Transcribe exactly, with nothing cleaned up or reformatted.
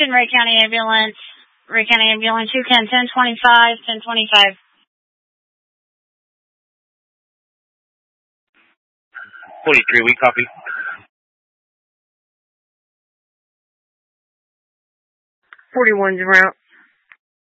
Houston, Ray County Ambulance. Ray County Ambulance, you can ten twenty-five, ten twenty-five. forty-three, we copy. forty-one's en route.